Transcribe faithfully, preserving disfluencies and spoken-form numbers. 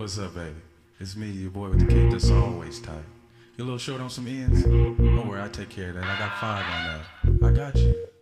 what's up, baby? It's me, your boy with the kick that's always tight. You a little short on some ends? Don't worry, I take care of that. I got five on that. I got you.